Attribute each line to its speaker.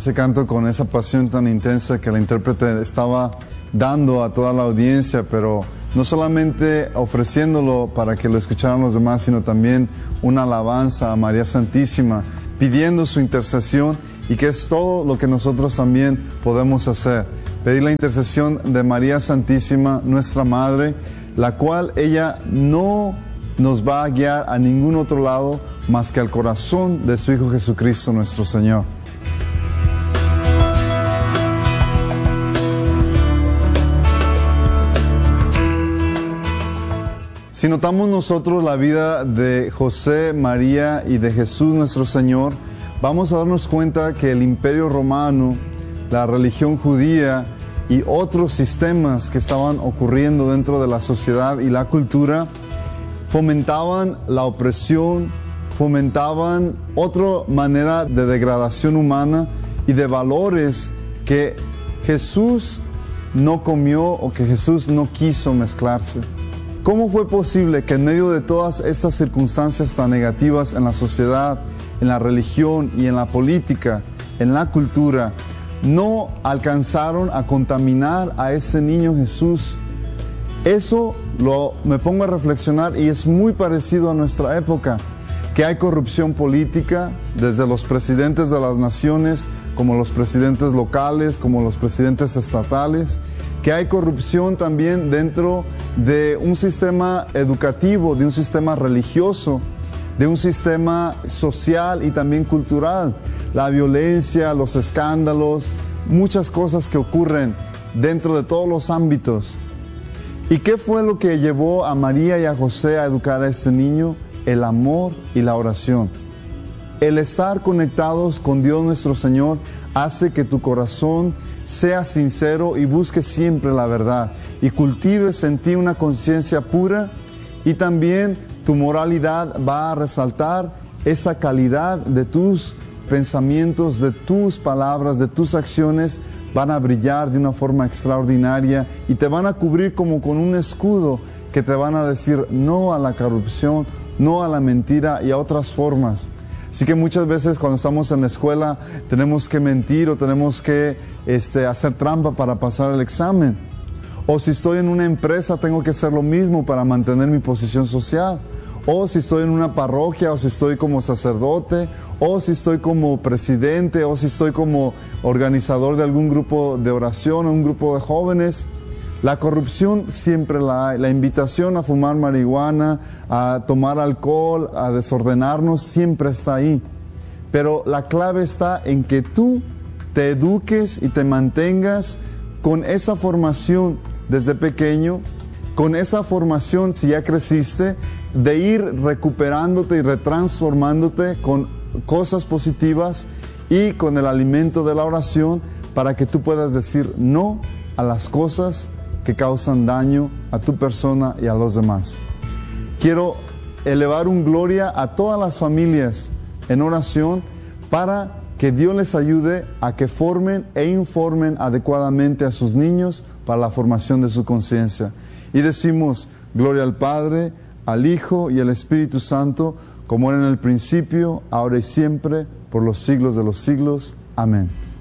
Speaker 1: ese canto con esa pasión tan intensa que el intérprete estaba dando a toda la audiencia, pero no solamente ofreciéndolo para que lo escucharan los demás, sino también una alabanza a María Santísima, pidiendo su intercesión, y que es todo lo que nosotros también podemos hacer. Pedir la intercesión de María Santísima, nuestra Madre, la cual ella no nos va a guiar a ningún otro lado más que al corazón de su Hijo Jesucristo, nuestro Señor. Si notamos nosotros la vida de José, María y de Jesús nuestro Señor, vamos a darnos cuenta que el Imperio Romano, la religión judía y otros sistemas que estaban ocurriendo dentro de la sociedad y la cultura fomentaban la opresión, fomentaban otra manera de degradación humana y de valores que Jesús no comió o que Jesús no quiso mezclarse. ¿Cómo fue posible que en medio de todas estas circunstancias tan negativas en la sociedad, en la religión y en la política, en la cultura, no alcanzaron a contaminar a ese niño Jesús? Eso me pongo a reflexionar y es muy parecido a nuestra época, que hay corrupción política desde los presidentes de las naciones, como los presidentes locales, como los presidentes estatales, que hay corrupción también dentro de un sistema educativo, de un sistema religioso, de un sistema social y también cultural. La violencia, los escándalos, muchas cosas que ocurren dentro de todos los ámbitos. ¿Y qué fue lo que llevó a María y a José a educar a este niño? El amor y la oración. El estar conectados con Dios nuestro Señor hace que tu corazón sea sincero y busque siempre la verdad y cultives en ti una conciencia pura, y también tu moralidad va a resaltar esa calidad de tus pensamientos, de tus palabras, de tus acciones, van a brillar de una forma extraordinaria y te van a cubrir como con un escudo que te van a decir no a la corrupción, no a la mentira y a otras formas. Así que muchas veces cuando estamos en la escuela tenemos que mentir o tenemos que hacer trampa para pasar el examen. O si estoy en una empresa tengo que hacer lo mismo para mantener mi posición social. O si estoy en una parroquia, o si estoy como sacerdote, o si estoy como presidente, o si estoy como organizador de algún grupo de oración o un grupo de jóvenes. La corrupción siempre la hay. La invitación a fumar marihuana, a tomar alcohol, a desordenarnos, siempre está ahí. Pero la clave está en que tú te eduques y te mantengas con esa formación desde pequeño, con esa formación, si ya creciste, de ir recuperándote y retransformándote con cosas positivas y con el alimento de la oración para que tú puedas decir no a las cosas que causan daño a tu persona y a los demás. Quiero elevar un gloria a todas las familias en oración para que Dios les ayude a que formen e informen adecuadamente a sus niños para la formación de su conciencia. Y decimos, gloria al Padre, al Hijo y al Espíritu Santo, como era en el principio, ahora y siempre, por los siglos de los siglos. Amén.